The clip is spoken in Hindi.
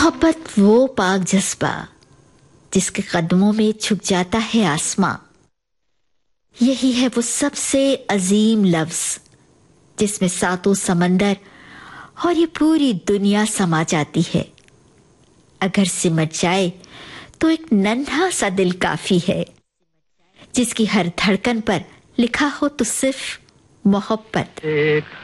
मोहब्बत वो पाक जज्बा जिसके कदमों में झुक जाता है आसमां। यही है वो सबसे अजीम लफ्ज जिसमें सातों समंदर और ये पूरी दुनिया समा जाती है। अगर सिमट जाए तो एक नन्हा सा दिल काफी है, जिसकी हर धड़कन पर लिखा हो तो सिर्फ मोहब्बत।